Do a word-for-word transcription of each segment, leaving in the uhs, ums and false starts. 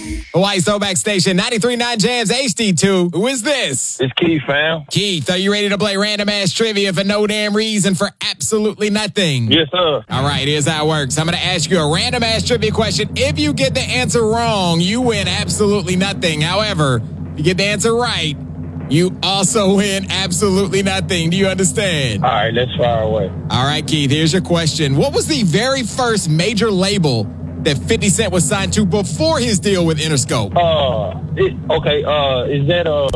Hawaii Throwback Station, ninety-three point nine Jams H D two. Who is this? It's Keith, fam. Keith, are you ready to play random ass trivia for no damn reason for absolutely nothing? Yes, sir. All right, here's how it works. I'm going to ask you a random ass trivia question. If you get the answer wrong, you win absolutely nothing. However, if you get the answer right, you also win absolutely nothing. Do you understand? All right, let's fire away. All right, Keith, here's your question. What was the very first major label that fifty Cent was signed to before his deal with Interscope? Uh, it, okay, uh, is that, uh,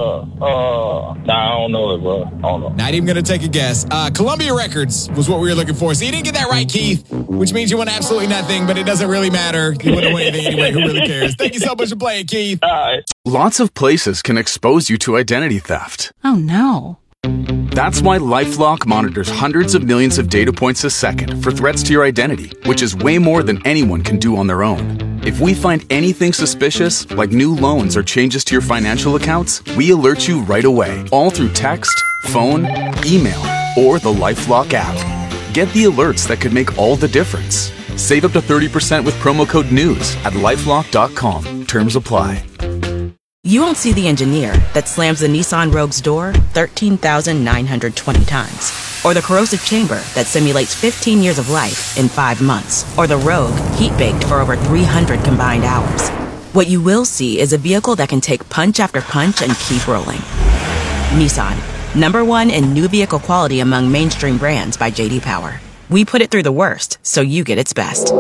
uh, nah, I don't know it, bro. I don't know. Not even going to take a guess. Uh, Columbia Records was what we were looking for. So you didn't get that right, Keith, which means you won absolutely nothing, but it doesn't really matter. You wouldn't win anything anyway. Who really cares? Thank you so much for playing, Keith. All right. Lots of places can expose you to identity theft. Oh, no. That's why LifeLock monitors hundreds of millions of data points a second for threats to your identity, which is way more than anyone can do on their own. If we find anything suspicious, like new loans or changes to your financial accounts, we alert you right away, all through text, phone, email, or the LifeLock app. Get the alerts that could make all the difference. Save up to thirty percent with promo code NEWS at lifelock dot com. Terms apply. You won't see the engineer that slams the Nissan Rogue's door thirteen thousand nine hundred twenty times. Or the corrosive chamber that simulates fifteen years of life in five months. Or the Rogue heat-baked for over three hundred combined hours. What you will see is a vehicle that can take punch after punch and keep rolling. Nissan, number one in new vehicle quality among mainstream brands by J D Power. We put it through the worst, so you get its best.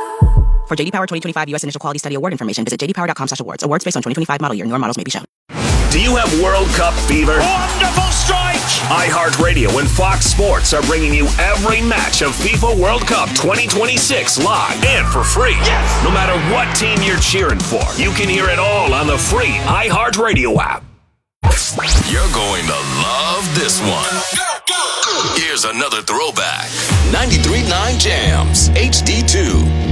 For J D Power twenty twenty-five U S Initial Quality Study Award information, visit j d power dot com slash awards. Awards based on twenty twenty-five model year. Newer models may be shown. Do you have World Cup fever? Wonderful strike! iHeartRadio and Fox Sports are bringing you every match of FIFA World Cup twenty twenty-six live and for free. Yes! No matter what team you're cheering for, you can hear it all on the free iHeartRadio app. You're going to love this one. Here's another throwback. ninety-three point nine Jams H D two.